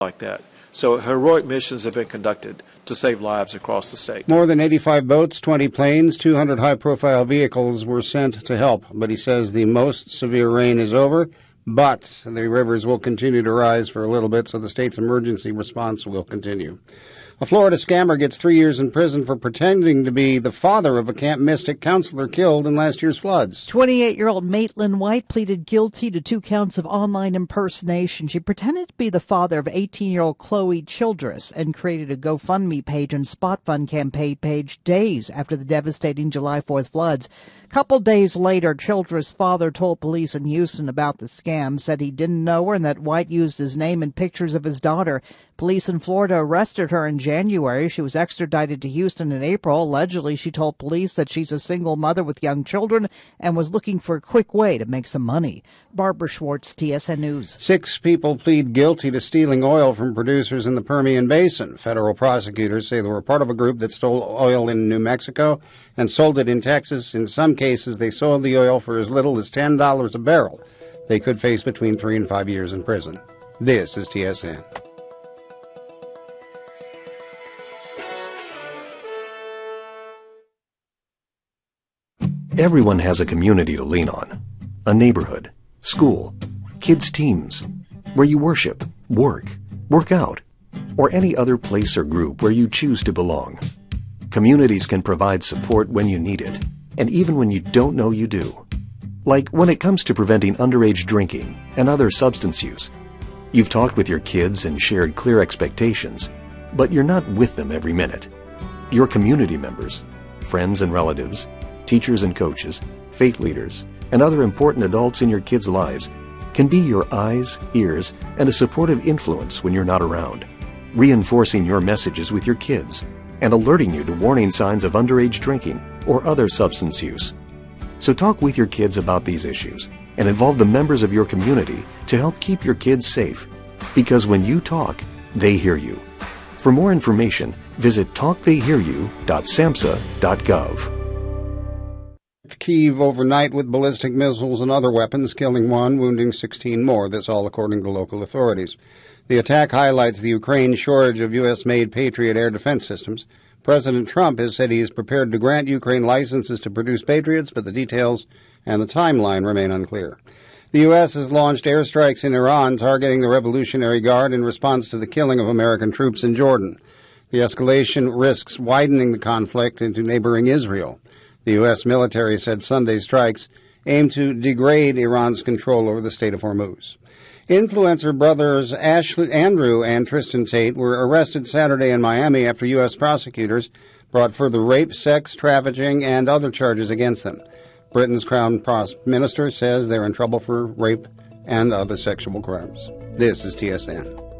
like that. So heroic missions have been conducted to save lives across the state. More than 85 boats, 20 planes, 200 high-profile vehicles were sent to help. But he says the most severe rain is over, but the rivers will continue to rise for a little bit, so the state's emergency response will continue. A Florida scammer gets 3 years in prison for pretending to be the father of a Camp Mystic counselor killed in last year's floods. 28-year-old Maitland White pleaded guilty to 2 counts of online impersonation. She pretended to be the father of 18-year-old Chloe Childress and created a GoFundMe page and Spot Fund campaign page days after the devastating July 4th floods. A couple days later, Childress' father told police in Houston about the scam, said he didn't know her and that White used his name and pictures of his daughter. Police in Florida arrested her in January. She was extradited to Houston in April. Allegedly, she told police that she's a single mother with young children and was looking for a quick way to make some money. Barbara Schwartz, TSN News. 6 people plead guilty to stealing oil from producers in the Permian Basin. Federal prosecutors say they were part of a group that stole oil in New Mexico and sold it in Texas. In some cases, they sold the oil for as little as $10 a barrel. They could face between 3 and 5 years in prison. This is TSN. Everyone has a community to lean on. A neighborhood, school, kids' teams, where you worship, work out, or any other place or group where you choose to belong. Communities can provide support when you need it, and even when you don't know you do. Like when it comes to preventing underage drinking and other substance use. You've talked with your kids and shared clear expectations, but you're not with them every minute. Your community members, friends and relatives, teachers and coaches, faith leaders, and other important adults in your kids' lives can be your eyes, ears, and a supportive influence when you're not around, reinforcing your messages with your kids and alerting you to warning signs of underage drinking or other substance use. So talk with your kids about these issues and involve the members of your community to help keep your kids safe, because when you talk, they hear you. For more information, visit talktheyhearyou.samhsa.gov. Kyiv overnight with ballistic missiles and other weapons, killing 1, wounding 16 more. This all according to local authorities. The attack highlights the Ukraine shortage of U.S.-made Patriot air defense systems. President Trump has said he is prepared to grant Ukraine licenses to produce Patriots, but the details and the timeline remain unclear. The U.S. has launched airstrikes in Iran targeting the Revolutionary Guard in response to the killing of American troops in Jordan. The escalation risks widening the conflict into neighboring Israel. The U.S. military said Sunday's strikes aim to degrade Iran's control over the state of Hormuz. Influencer brothers Andrew and Tristan Tate were arrested Saturday in Miami after U.S. prosecutors brought further rape, sex, trafficking, and other charges against them. Britain's Crown Minister says they're in trouble for rape and other sexual crimes. This is TSN.